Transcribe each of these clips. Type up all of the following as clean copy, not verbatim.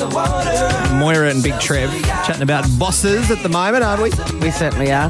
Moira and Big Trev chatting about bosses at the moment, aren't we? We certainly are.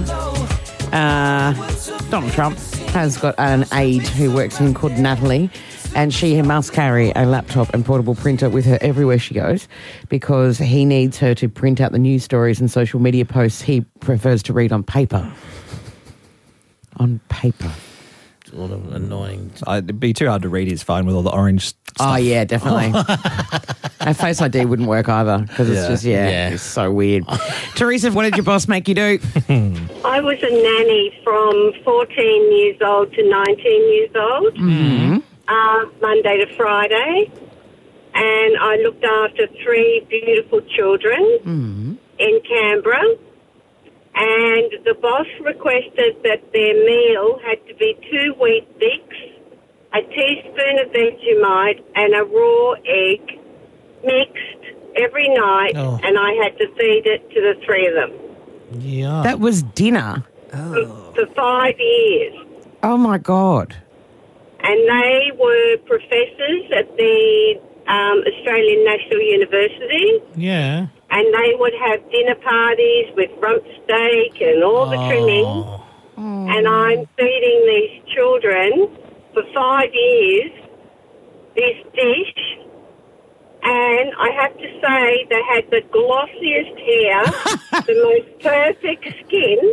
Donald Trump has got an aide who works in called Natalie, and she must carry a laptop and portable printer with her everywhere she goes because he needs her to print out the news stories and social media posts he prefers to read on paper. On paper. Sort of annoying. It'd be too hard to read his phone with all the orange stuff. Oh, yeah, definitely. And Face ID wouldn't work either because it's just, it's so weird. Teresa, what did your boss make you do? I was a nanny from 14 years old to 19 years old, Monday to Friday, and I looked after 3 beautiful children in Canberra. And the boss requested that their meal had to be 2 Weet Bix, a teaspoon of Vegemite and a raw egg mixed every night, and I had to feed it to the 3 of them. Yeah. That was dinner? For 5 years. Oh, my God. And they were professors at the Australian National University. Yeah. And they would have dinner parties with rump steak and all the trimmings. And I'm feeding these children for 5 years this dish. And I have to say they had the glossiest hair, the most perfect skin.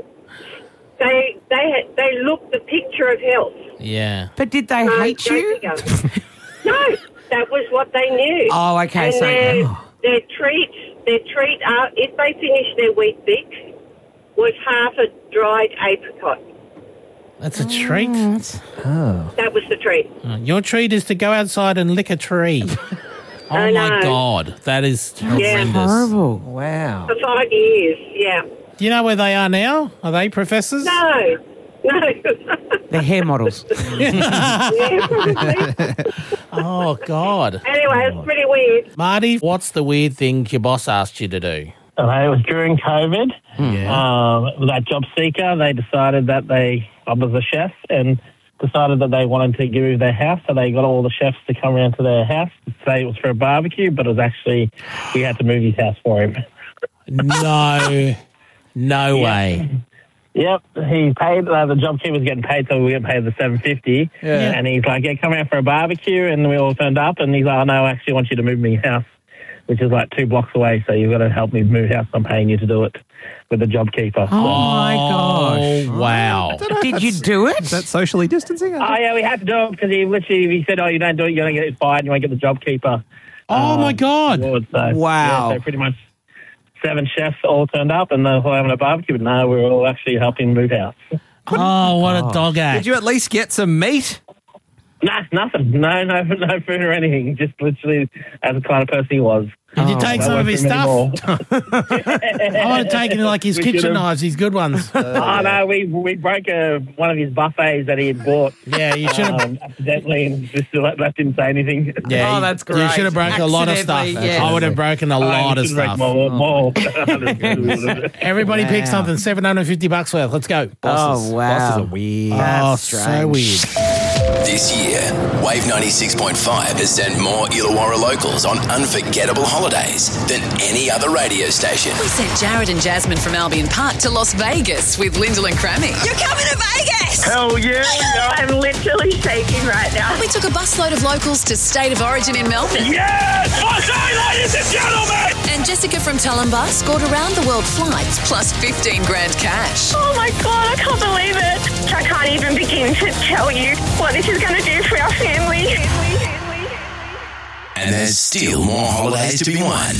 They looked the picture of health. Yeah. But did they hate you? No, that was what they knew. Oh, okay. And So their treat, if they finished their Weet Bix, was half a dried apricot. That's a treat. That was the treat. Your treat is to go outside and lick a tree. Oh, my God. That is horrendous. horrible. Wow. For 5 years, yeah. Do you know where they are now? Are they professors? No. They're hair models. Yeah, probably. Oh, God. Anyway, it's pretty weird. Marty, what's the weird thing your boss asked you to do? It was during COVID. That job seeker, they decided that I was a chef and decided that they wanted to give their house, so they got all the chefs to come around to their house to say it was for a barbecue, but it was actually, we had to move his house for him. No way. Yep, he paid, the JobKeeper was getting paid, so we were getting paid the $750. Yeah. And he's like, come around for a barbecue, and we all turned up, and he's like, no, I actually want you to move me house, which is like 2 blocks away, so you've got to help me move house. I'm paying you to do it with the JobKeeper. Oh, my gosh. Oh, wow. Did you do it? Is that socially distancing? Oh, yeah, we had to do it because he said, you don't do it, you're going to get fired, you won't get the JobKeeper. Oh, my God. Award. So, Wow. Yeah, so pretty much 7 chefs all turned up and they were having a barbecue, but no, we were all actually helping move house. Oh, what a dog act. Did you at least get some meat? Nah, nothing. No food or anything. Just literally as the kind of person he was. Did you take some of his stuff? I would have taken like his We kitchen should've. knives, his good ones. No, we broke one of his buffets that he had bought. Yeah, you should have. Accidentally, and just that didn't say anything. Yeah, Oh, that's You great. should have broken a lot of stuff. Accidentally, yes. I would have broken a lot of stuff. More. Everybody pick Wow. something, $750 worth. Let's go. Oh, wow. Bosses are weird. That's so strange. weird. This year, Wave 96.5 has sent more Illawarra locals on unforgettable holidays than any other radio station. We sent Jared and Jasmine from Albion Park to Las Vegas with Lyndall and Crammy. You're coming to Vegas! Hell yeah! I'm literally shaking right now. We took a busload of locals to State of Origin in Melbourne. Yes! Ladies and gentlemen! And Jessica from Tulumba scored around the world flights plus 15 grand cash. Oh my God, I can't believe it. I can't even begin to tell you what this is going to do for our family. And there's still more holidays to be won.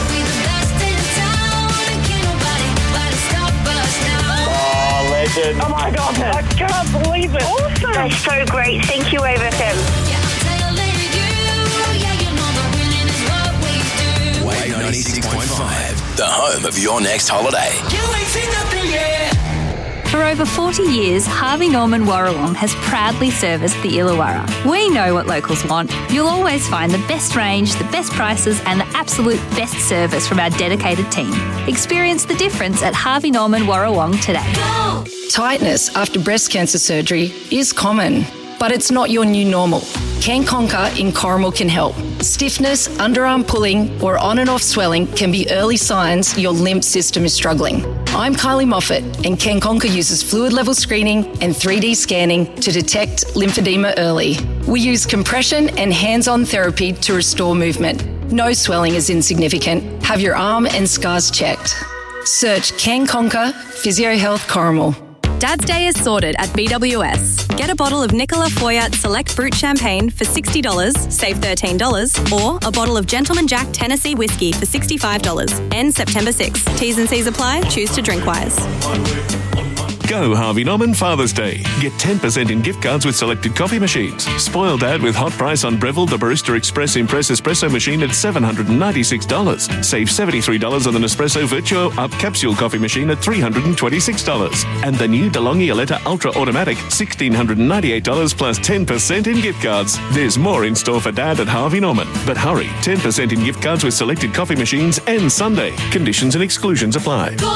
Oh, legend. Oh my God, I can't believe it. Awesome. That's so great. Thank you, Wave FM. Wave 96.5, the home of your next holiday. For over 40 years, Harvey Norman Warrawong has proudly serviced the Illawarra. We know what locals want. You'll always find the best range, the best prices and the absolute best service from our dedicated team. Experience the difference at Harvey Norman Warrawong today. Tightness after breast cancer surgery is common. but it's not your new normal. Can Conquer in Corrimal can help. Stiffness, underarm pulling, or on and off swelling can be early signs your lymph system is struggling. I'm Kylie Moffat, and Can Conquer uses fluid level screening and 3D scanning to detect lymphedema early. We use compression and hands-on therapy to restore movement. No swelling is insignificant. Have your arm and scars checked. Search Can Conquer Physio Health Corrimal. Dad's Day is sorted at BWS. Get a bottle of Nicola Foyat Select Brut Champagne for $60, save $13, or a bottle of Gentleman Jack Tennessee Whiskey for $65. Ends September 6. T's and C's apply. Choose to drink wise. Go Harvey Norman Father's Day. Get 10% in gift cards with selected coffee machines. Spoil Dad with hot price on Breville the Barista Express Impress Espresso machine at $796. Save $73 on the Nespresso Virtuo Up Capsule coffee machine at $326. And the new DeLonghi Aletta Ultra Automatic, $1,698 plus 10% in gift cards. There's more in store for Dad at Harvey Norman. But hurry, 10% in gift cards with selected coffee machines ends Sunday. Conditions and exclusions apply.